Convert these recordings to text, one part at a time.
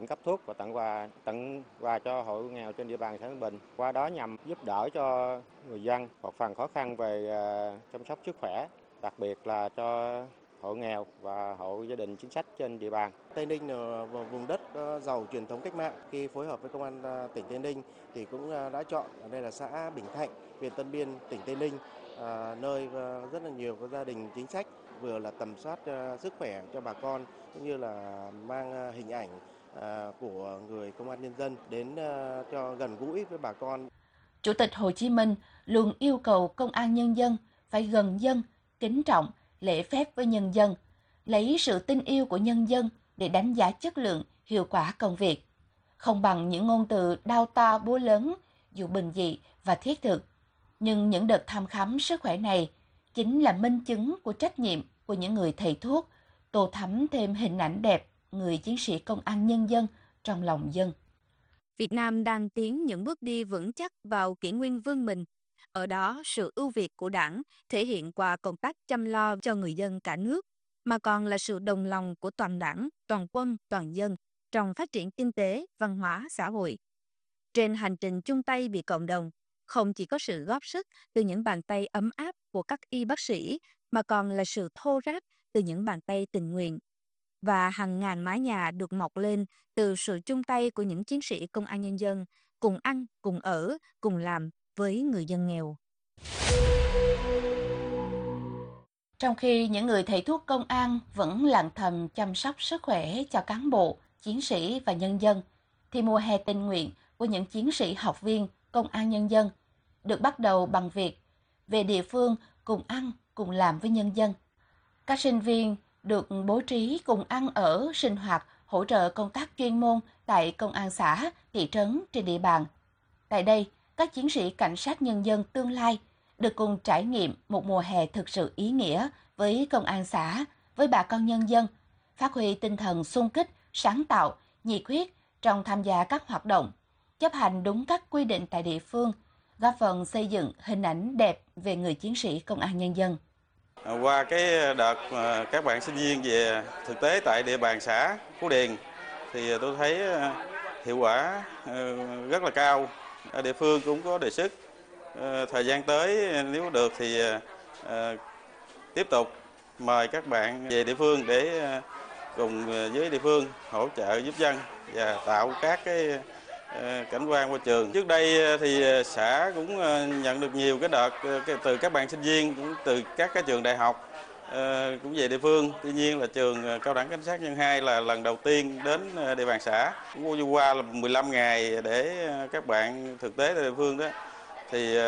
động cấp thuốc và tặng quà cho hộ nghèo trên địa bàn xã Tân Bình. Qua đó nhằm giúp đỡ cho người dân một phần khó khăn về chăm sóc sức khỏe, đặc biệt là cho hộ nghèo và hộ gia đình chính sách trên địa bàn. Tây Ninh là vùng đất giàu truyền thống cách mạng. Khi phối hợp với công an tỉnh Tây Ninh thì cũng đã chọn ở đây là xã Bình Thạnh, huyện Tân Biên, tỉnh Tây Ninh, nơi rất là nhiều các gia đình chính sách vừa là tầm soát sức khỏe cho bà con cũng như là mang hình ảnh của người công an nhân dân đến cho gần gũi với bà con. Chủ tịch Hồ Chí Minh luôn yêu cầu công an nhân dân phải gần dân, kính trọng, lễ phép với nhân dân, lấy sự tin yêu của nhân dân để đánh giá chất lượng, hiệu quả công việc. Không bằng những ngôn từ đao to búa lớn, dù bình dị và thiết thực. Nhưng những đợt thăm khám sức khỏe này chính là minh chứng của trách nhiệm của những người thầy thuốc, tô thắm thêm hình ảnh đẹp người chiến sĩ công an nhân dân trong lòng dân. Việt Nam đang tiến những bước đi vững chắc vào kỷ nguyên vươn mình. Ở đó, sự ưu việt của Đảng thể hiện qua công tác chăm lo cho người dân cả nước, mà còn là sự đồng lòng của toàn Đảng, toàn quân, toàn dân trong phát triển kinh tế, văn hóa, xã hội. Trên hành trình chung tay vì cộng đồng, không chỉ có sự góp sức từ những bàn tay ấm áp của các y bác sĩ, mà còn là sự thô ráp từ những bàn tay tình nguyện. Và hàng ngàn mái nhà được mọc lên từ sự chung tay của những chiến sĩ công an nhân dân, cùng ăn, cùng ở, cùng làm với người dân nghèo. Trong khi những người thầy thuốc công an vẫn lặng thầm chăm sóc sức khỏe cho cán bộ, chiến sĩ và nhân dân, thì mùa hè tình nguyện của những chiến sĩ học viên công an nhân dân được bắt đầu bằng việc về địa phương cùng ăn, cùng làm với nhân dân. Các sinh viên được bố trí cùng ăn ở, sinh hoạt, hỗ trợ công tác chuyên môn tại công an xã, thị trấn trên địa bàn. Tại đây, các chiến sĩ cảnh sát nhân dân tương lai được cùng trải nghiệm một mùa hè thực sự ý nghĩa với công an xã, với bà con nhân dân, phát huy tinh thần xung kích, sáng tạo, nhiệt huyết trong tham gia các hoạt động, chấp hành đúng các quy định tại địa phương, góp phần xây dựng hình ảnh đẹp về người chiến sĩ công an nhân dân. Qua cái đợt các bạn sinh viên về thực tế tại địa bàn xã Phú Điền thì tôi thấy hiệu quả rất là cao. Ở địa phương cũng có đề xuất thời gian tới nếu được thì tiếp tục mời các bạn về địa phương để cùng với địa phương hỗ trợ giúp dân và tạo các cái cảnh quan môi trường. Trước đây thì xã cũng nhận được nhiều cái đợt từ các bạn sinh viên cũng từ các cái trường đại học cũng về địa phương. Tuy nhiên là trường Cao đẳng Cảnh sát Nhân 2 là lần đầu tiên đến địa bàn xã. Cũng qua là 15 ngày để các bạn thực tế tại địa phương đó thì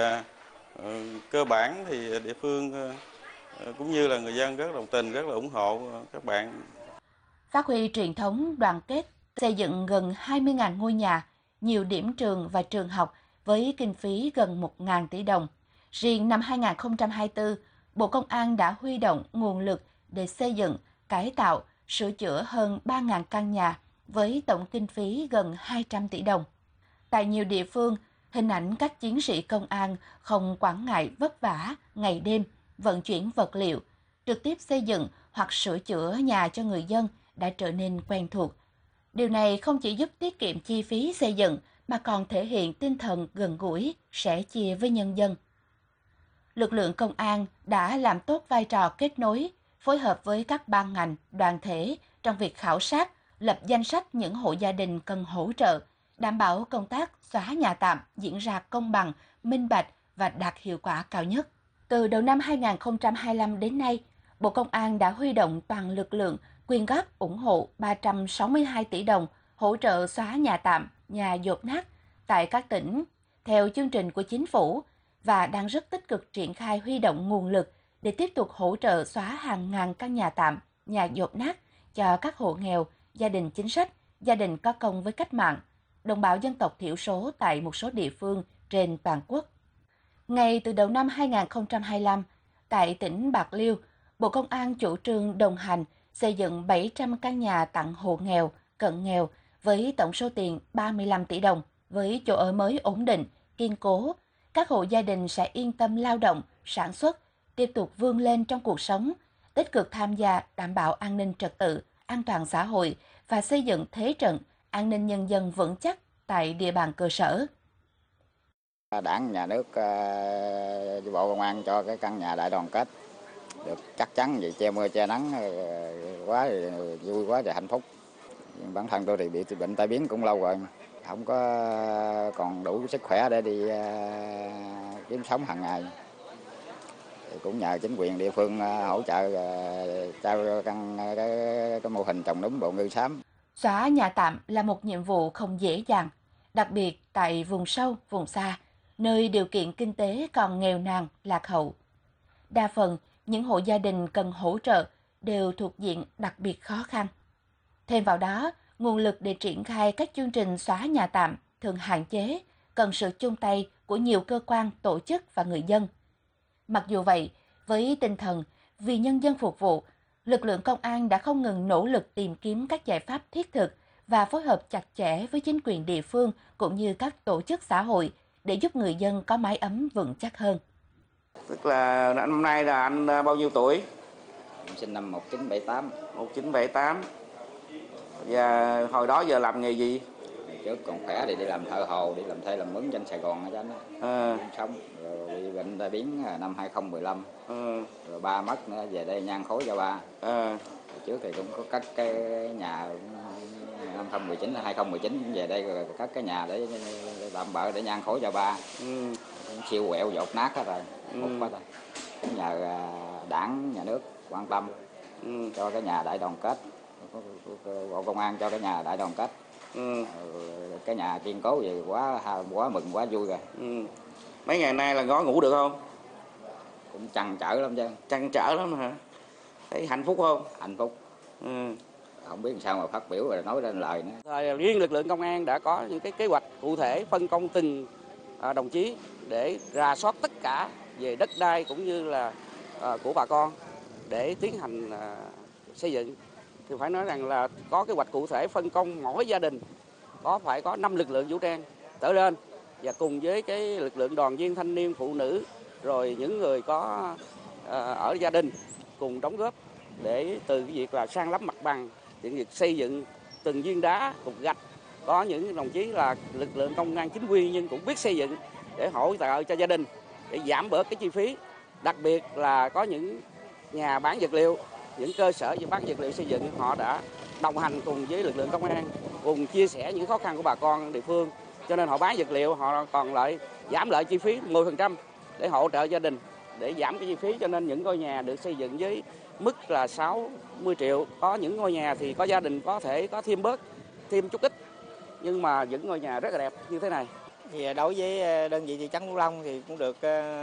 cơ bản thì địa phương cũng như là người dân rất đồng tình, rất là ủng hộ các bạn. Phát huy truyền thống đoàn kết, xây dựng gần 20.000 ngôi nhà, nhiều điểm trường và trường học với kinh phí gần 1.000 tỷ đồng. Riêng năm 2024, Bộ Công an đã huy động nguồn lực để xây dựng, cải tạo, sửa chữa hơn 3.000 căn nhà với tổng kinh phí gần 200 tỷ đồng. Tại nhiều địa phương, hình ảnh các chiến sĩ công an không quản ngại vất vả ngày đêm, vận chuyển vật liệu, trực tiếp xây dựng hoặc sửa chữa nhà cho người dân đã trở nên quen thuộc. Điều này không chỉ giúp tiết kiệm chi phí xây dựng mà còn thể hiện tinh thần gần gũi, sẻ chia với nhân dân. Lực lượng công an đã làm tốt vai trò kết nối, phối hợp với các ban ngành, đoàn thể trong việc khảo sát, lập danh sách những hộ gia đình cần hỗ trợ, đảm bảo công tác xóa nhà tạm diễn ra công bằng, minh bạch và đạt hiệu quả cao nhất. Từ đầu năm 2025 đến nay, Bộ Công an đã huy động toàn lực lượng quyên góp ủng hộ 362 tỷ đồng hỗ trợ xóa nhà tạm, nhà dột nát tại các tỉnh theo chương trình của chính phủ và đang rất tích cực triển khai huy động nguồn lực để tiếp tục hỗ trợ xóa hàng ngàn căn nhà tạm, nhà dột nát cho các hộ nghèo, gia đình chính sách, gia đình có công với cách mạng, đồng bào dân tộc thiểu số tại một số địa phương trên toàn quốc. Ngay từ đầu năm 2025, tại tỉnh Bạc Liêu, Bộ Công an chủ trương đồng hành xây dựng 700 căn nhà tặng hộ nghèo, cận nghèo với tổng số tiền 35 tỷ đồng. Với chỗ ở mới ổn định, kiên cố, các hộ gia đình sẽ yên tâm lao động, sản xuất, tiếp tục vươn lên trong cuộc sống, tích cực tham gia đảm bảo an ninh trật tự, an toàn xã hội và xây dựng thế trận an ninh nhân dân vững chắc tại địa bàn cơ sở. Đảng, nhà nước, Bộ Công an cho cái căn nhà đại đoàn kết được chắc chắn vậy, che mưa che nắng quá vui quá và hạnh phúc. Bản thân tôi thì bị bệnh tai biến cũng lâu rồi, không có còn đủ sức khỏe để đi kiếm sống hàng ngày. Thì cũng nhờ chính quyền địa phương hỗ trợ trao cái mô hình trồng nấm bộ ngư xám. Xóa nhà tạm là một nhiệm vụ không dễ dàng, đặc biệt tại vùng sâu, vùng xa, nơi điều kiện kinh tế còn nghèo nàn, lạc hậu. Đa phần, những hộ gia đình cần hỗ trợ đều thuộc diện đặc biệt khó khăn. Thêm vào đó, nguồn lực để triển khai các chương trình xóa nhà tạm thường hạn chế, cần sự chung tay của nhiều cơ quan, tổ chức và người dân. Mặc dù vậy, với tinh thần vì nhân dân phục vụ, lực lượng công an đã không ngừng nỗ lực tìm kiếm các giải pháp thiết thực và phối hợp chặt chẽ với chính quyền địa phương cũng như các tổ chức xã hội để giúp người dân có mái ấm vững chắc hơn. Tức là năm nay là anh bao nhiêu tuổi? Em sinh năm 1978. 1978. Và hồi đó giờ làm nghề gì? Trước còn khỏe thì đi làm thợ hồ, đi làm thuê làm mướn trên Sài Gòn cho anh sống. Rồi bị bệnh tai biến năm 2015. Rồi ba mất nữa, về đây nhang khối cho ba. Trước thì cũng có cắt cái nhà năm 2019 2019 về đây rồi cắt cái nhà để tạm bợ để nhang khối cho ba. Siêu quẹo dột nát hết rồi, hút hết rồi. Cũng nhờ đảng, nhà nước quan tâm cho cái nhà đại đoàn kết, Bộ Công an cho cái nhà đại đoàn kết, cái nhà kiên cố vậy quá mừng quá vui rồi. Mấy ngày nay là có ngủ được không? Cũng trăn trở lắm chứ. Trăn trở lắm hả? Thấy hạnh phúc không? Hạnh phúc. Không biết sao mà phát biểu rồi nói lên lời nữa. Riêng lực lượng công an đã có những cái kế hoạch cụ thể phân công từng đồng chí để rà soát tất cả về đất đai cũng như là của bà con để tiến hành xây dựng. Thì phải nói rằng là có kế hoạch cụ thể phân công mỗi gia đình phải có 5 lực lượng vũ trang trở lên và cùng với cái lực lượng đoàn viên thanh niên phụ nữ rồi những người có ở gia đình cùng đóng góp để từ cái việc là san lấp mặt bằng, những việc xây dựng từng viên đá cục gạch. Có những đồng chí là lực lượng công an chính quy nhưng cũng biết xây dựng để hỗ trợ cho gia đình để giảm bớt cái chi phí. Đặc biệt là có những nhà bán vật liệu, những cơ sở bán vật liệu xây dựng họ đã đồng hành cùng với lực lượng công an, cùng chia sẻ những khó khăn của bà con địa phương. Cho nên họ bán vật liệu họ còn lại giảm lại chi phí 10% để hỗ trợ gia đình, để giảm cái chi phí. Cho nên những ngôi nhà được xây dựng với mức là 60 triệu. Có những ngôi nhà thì có gia đình có thể có thêm chút ít, nhưng mà những ngôi nhà rất là đẹp như thế này. Thì đối với đơn vị thị trấn Phú Long thì cũng được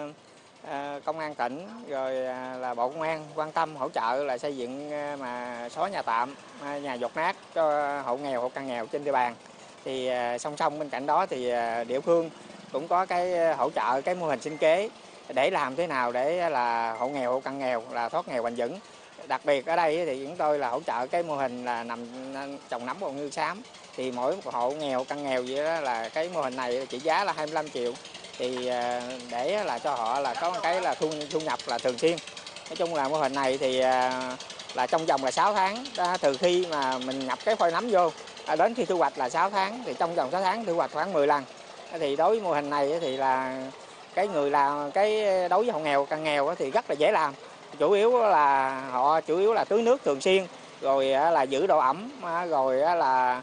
công an tỉnh rồi là Bộ Công an quan tâm hỗ trợ là xây dựng mà xóa nhà tạm, nhà dột nát cho hộ nghèo, hộ cận nghèo trên địa bàn. Thì song song bên cạnh đó thì địa phương cũng có cái hỗ trợ cái mô hình sinh kế để làm thế nào để là hộ nghèo, hộ cận nghèo là thoát nghèo bền vững. Đặc biệt ở đây thì chúng tôi là hỗ trợ cái mô hình là trồng nấm bộ ngư xám. Thì mỗi một hộ nghèo, cận nghèo vậy đó là cái mô hình này chỉ giá là 25 triệu. Thì để là cho họ là có một cái là thu nhập là thường xuyên. Nói chung là mô hình này thì là trong vòng là 6 tháng, từ khi mà mình nhập cái phôi nấm vô đến khi thu hoạch là 6 tháng, thì trong vòng 6 tháng thu hoạch khoảng 10 lần. Thì đối với mô hình này thì là cái người làm cái đối với hộ nghèo, cận nghèo thì rất là dễ làm. Chủ yếu là tưới nước thường xuyên, rồi là giữ độ ẩm, rồi là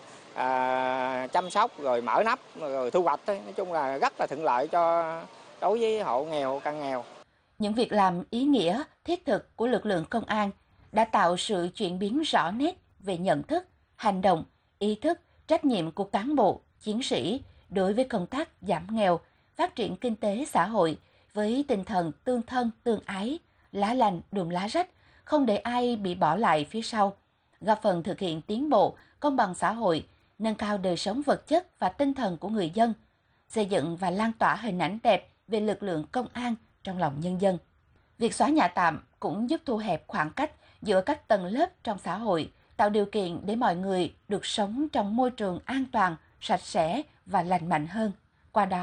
chăm sóc, rồi mở nắp, rồi thu hoạch. Nói chung là rất là thuận lợi cho đối với hộ nghèo, cận nghèo. Những việc làm ý nghĩa, thiết thực của lực lượng công an đã tạo sự chuyển biến rõ nét về nhận thức, hành động, ý thức, trách nhiệm của cán bộ, chiến sĩ đối với công tác giảm nghèo, phát triển kinh tế xã hội với tinh thần tương thân, tương ái, lá lành đùm lá rách, không để ai bị bỏ lại phía sau, góp phần thực hiện tiến bộ, công bằng xã hội, nâng cao đời sống vật chất và tinh thần của người dân, xây dựng và lan tỏa hình ảnh đẹp về lực lượng công an trong lòng nhân dân. Việc xóa nhà tạm cũng giúp thu hẹp khoảng cách giữa các tầng lớp trong xã hội, tạo điều kiện để mọi người được sống trong môi trường an toàn, sạch sẽ và lành mạnh hơn. Qua đó